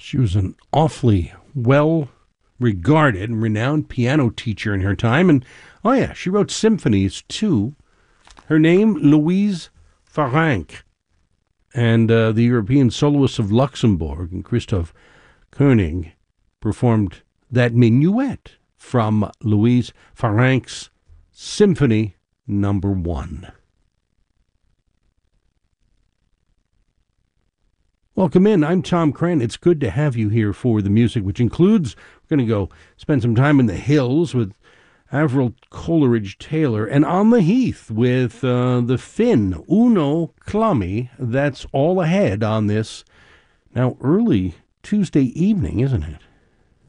She was an awfully well-regarded and renowned piano teacher in her time. And, oh yeah, she wrote symphonies, too. Her name, Louise Farank. And the European soloists of Luxembourg and Christoph Koenig performed that minuet from Louise Farank's Symphony Number 1. Welcome in. I'm Tom Cran. It's good to have you here for the music, which includes, we're going to go spend some time in the hills with Avril Coleridge-Taylor, and on the heath with the Finn, Uno Clummy. That's all ahead on this now early Tuesday evening, isn't it?